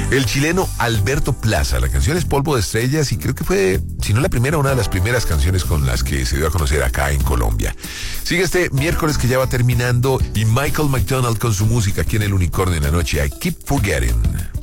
El chileno Alberto Plaza. La canción es Polvo de Estrellas y creo que fue, si no la primera, una de las primeras canciones con las que se dio a conocer acá en Colombia. Sigue este miércoles que ya va terminando y Michael McDonald con su música aquí en El Unicornio en la noche. I Keep Forgetting.